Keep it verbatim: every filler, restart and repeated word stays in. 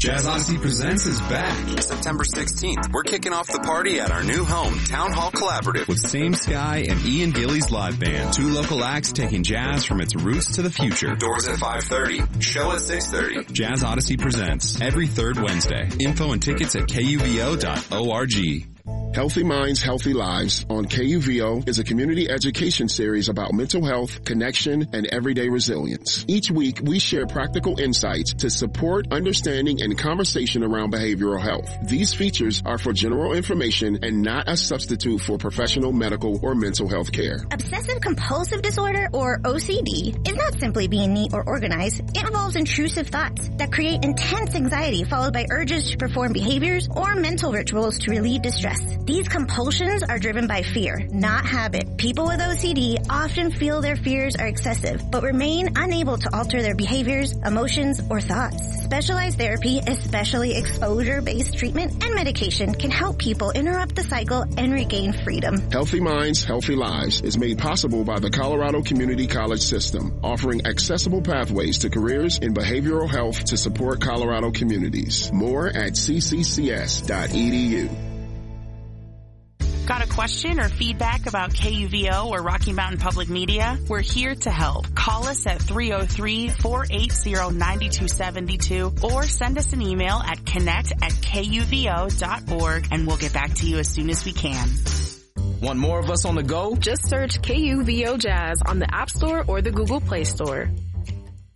Jazz Odyssey Presents is back. September sixteenth, we're kicking off the party at our new home, Town Hall Collaborative. With Same Sky and Ian Gillies Live Band. Two local acts taking jazz from its roots to the future. Doors at five thirty. Show at six thirty. Jazz Odyssey Presents. Every third Wednesday. Info and tickets at K U V O dot org. Healthy Minds, Healthy Lives on K U V O is a community education series about mental health, connection, and everyday resilience. Each week, we share practical insights to support understanding and conversation around behavioral health. These features are for general information and not a substitute for professional medical or mental health care. Obsessive compulsive disorder, or O C D, is not simply being neat or organized. It involves intrusive thoughts that create intense anxiety followed by urges to perform behaviors or mental rituals to relieve distress. These compulsions are driven by fear, not habit. People with O C D often feel their fears are excessive, but remain unable to alter their behaviors, emotions, or thoughts. Specialized therapy, especially exposure-based treatment and medication, can help people interrupt the cycle and regain freedom. Healthy Minds, Healthy Lives is made possible by the Colorado Community College System, offering accessible pathways to careers in behavioral health to support Colorado communities. More at c c c s dot e d u. Got a question or feedback about K U V O or Rocky Mountain Public Media? We're here to help. Call us at three oh three, four eight zero, nine two seven two or send us an email at connect at K U V O dot org and we'll get back to you as soon as we can. Want more of us on the go? Just search K U V O Jazz on the App Store or the Google Play Store.